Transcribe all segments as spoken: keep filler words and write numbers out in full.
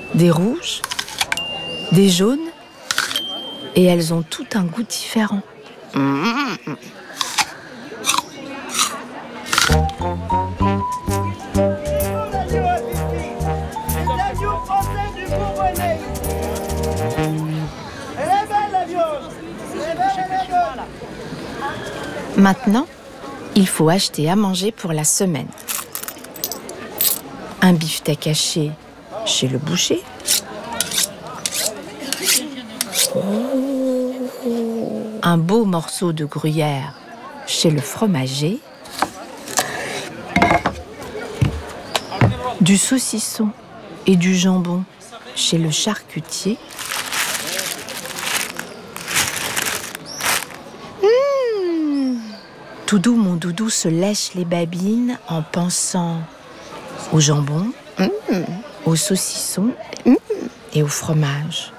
des rouges, des jaunes, et elles ont tout un goût différent. Mmh. Maintenant, il faut acheter à manger pour la semaine. Un beefsteak haché chez le boucher. Un beau morceau de gruyère chez le fromager. Du saucisson et du jambon chez le charcutier. Mmh. Toudou, mon doudou, se lèche les babines en pensant au jambon, mmh. au saucisson mmh. et au fromage.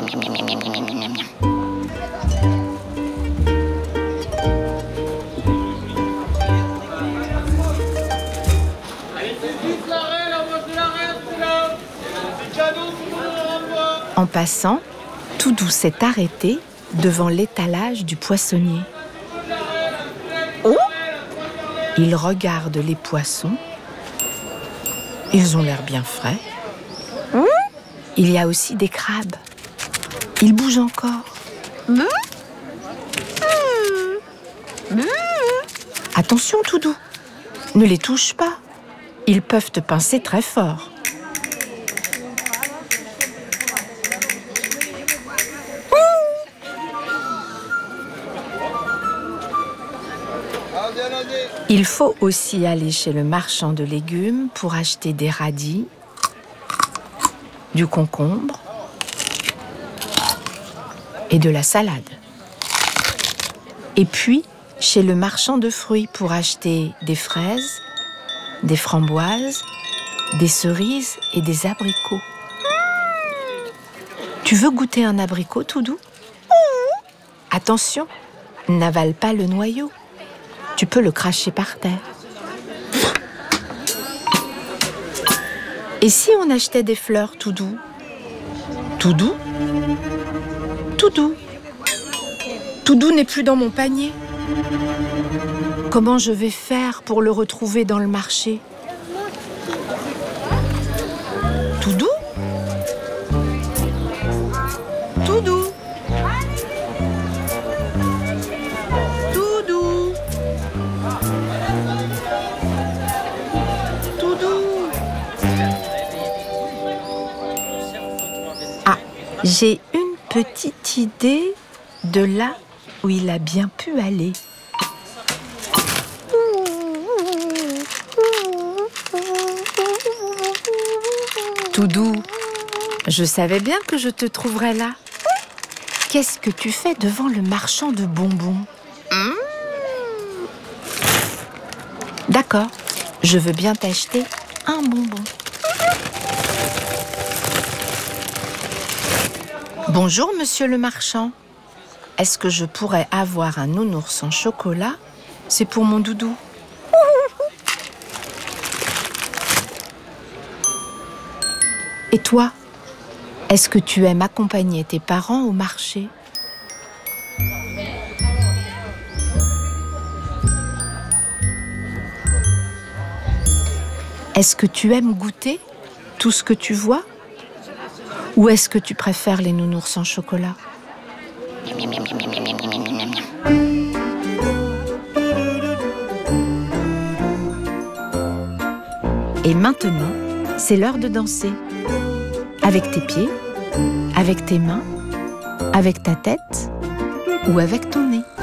En passant, Toudou s'est arrêté devant l'étalage du poissonnier. Oh ! Il regarde les poissons. Ils ont l'air bien frais. Mmh. Il y a aussi des crabes. Ils bougent encore. Mmh. Mmh. Attention, Toudou. Ne les touche pas. Ils peuvent te pincer très fort. Il faut aussi aller chez le marchand de légumes pour acheter des radis, du concombre et de la salade. Et puis, chez le marchand de fruits pour acheter des fraises, des framboises, des cerises et des abricots. Tu veux goûter un abricot, Toudou ? Attention, n'avale pas le noyau. Tu peux le cracher par terre. Et si on achetait des fleurs, Toudou ? Toudou ? Toudou ? Toudou n'est plus dans mon panier. Comment je vais faire pour le retrouver dans le marché ? Toudou ? Toudou ? J'ai une petite idée de là où il a bien pu aller. Toudou, je savais bien que je te trouverais là. Qu'est-ce que tu fais devant le marchand de bonbons ? D'accord, je veux bien t'acheter un bonbon. Bonjour, monsieur le marchand. Est-ce que je pourrais avoir un nounours en chocolat ? C'est pour mon doudou. Et toi, est-ce que tu aimes accompagner tes parents au marché ? Est-ce que tu aimes goûter tout ce que tu vois ? Ou est-ce que tu préfères les nounours en chocolat ? Et maintenant, c'est l'heure de danser. Avec tes pieds, avec tes mains, avec ta tête ou avec ton nez.